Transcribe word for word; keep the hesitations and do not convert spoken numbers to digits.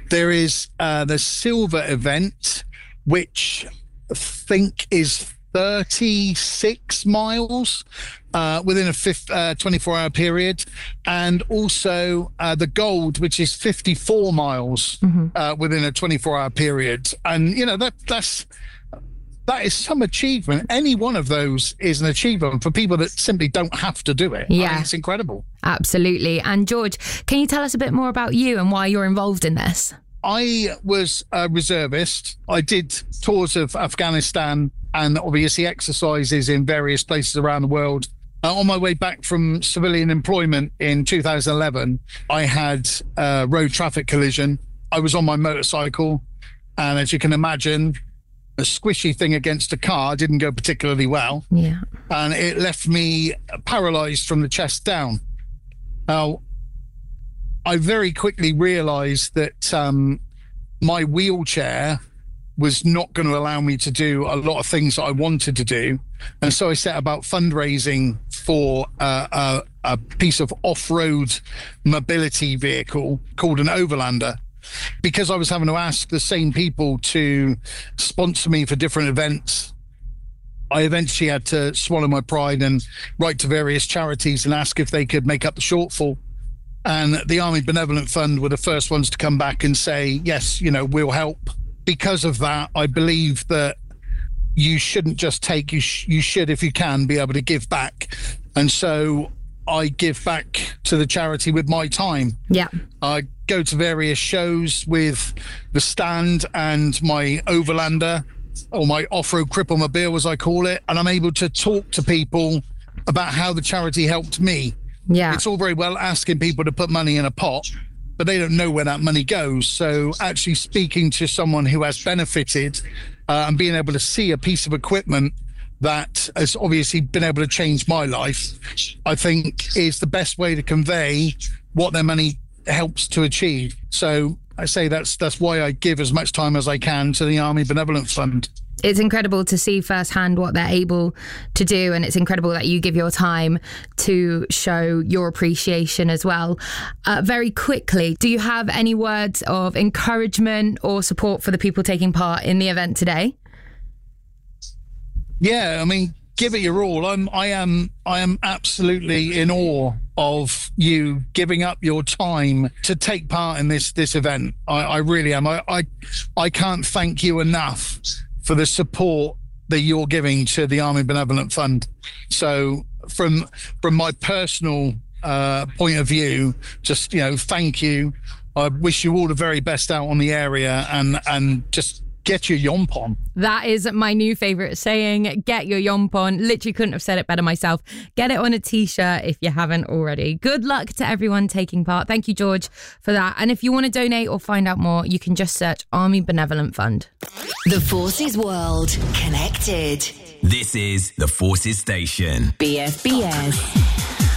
There is uh, the silver event, which I think is thirty-six miles uh, within a fifth, uh, twenty-four hour period. And also uh, the gold, which is fifty-four miles mm-hmm. uh, within a twenty-four hour period. And, you know, that that's that is some achievement. Any one of those is an achievement for people that simply don't have to do it. Yeah. I mean, it's incredible. Absolutely. And George, can you tell us a bit more about you and why you're involved in this? I was a reservist. I did tours of Afghanistan and obviously exercises in various places around the world. Uh, on my way back from civilian employment in two thousand eleven, I had a road traffic collision. I was on my motorcycle, and as you can imagine, a squishy thing against a car didn't go particularly well. Yeah. And it left me paralyzed from the chest down. Now, I very quickly realized that um, my wheelchair was not going to allow me to do a lot of things that I wanted to do. And so I set about fundraising for uh, a, a piece of off-road mobility vehicle called an Overlander, because I was having to ask the same people to sponsor me for different events. I eventually had to swallow my pride and write to various charities and ask if they could make up the shortfall. And the Army Benevolent Fund were the first ones to come back and say, yes, you know, we'll help. Because of that, I believe that you shouldn't just take, you, sh- you should, if you can, be able to give back. And so I give back to the charity with my time. Yeah. I go to various shows with the stand and my Overlander, or my off-road cripple mobile, as I call it, and I'm able to talk to people about how the charity helped me. Yeah. It's all very well asking people to put money in a pot, but they don't know where that money goes. So actually speaking to someone who has benefited uh, and being able to see a piece of equipment that has obviously been able to change my life, I think is the best way to convey what their money helps to achieve. So I say that's that's why I give as much time as I can to the Army Benevolent Fund. It's incredible to see firsthand what they're able to do, and it's incredible that you give your time to show your appreciation as well. Uh, very quickly, do you have any words of encouragement or support for the people taking part in the event today? Yeah, I mean, give it your all. I'm, I am, I am absolutely in awe of you giving up your time to take part in this this event. I, I really am. I, I, I can't thank you enough for the support that you're giving to the Army Benevolent Fund. So from from my personal uh, point of view, just, you know, thank you. I wish you all the very best out on the area, and and just get your yomp on. That is my new favourite saying, get your yomp on. Literally couldn't have said it better myself. Get it on a t-shirt if you haven't already. Good luck to everyone taking part. Thank you, George, for that. And if you want to donate or find out more, you can just search Army Benevolent Fund. The Forces World Connected. This is the Forces Station. B F B S.